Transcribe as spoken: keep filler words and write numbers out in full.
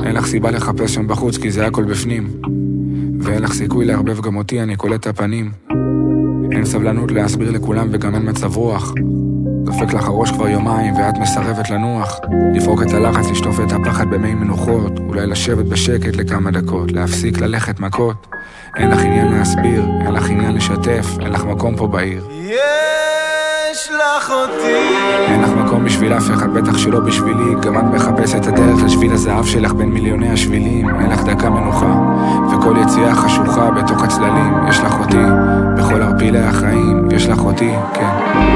אין לך סיבה לחפש שם בחוץ כי זה הכל בפנים, ואין לך סיכוי להרבב גם אותי, אני קולט את הפנים. אין סבלנות להסביר לכולם וגם אין מצב רוח. דופק לך הראש כבר יומיים ואת מסרבת לנוח. לפרוק את הלחץ, לשטוף את הפחד במי מנוחות, אולי לשבת בשקט לכמה דקות, להפסיק ללכת מכות. אין לך עניין להסביר, אין לך עניין לשתף, אין לך מקום פה בעיר. יש לך אותי, אין לך מקום בשביל אף אחד, בטח שלא בשבילי. גם את מחפשת הדרך לשביל הזהב שלך בין מיליוני השבילים. אין לך דקה מנוחה וכל יציאה חשוכה בתוך הצללים. יש לך אותי בכל ערפילי החיים, יש לך אותי, כן.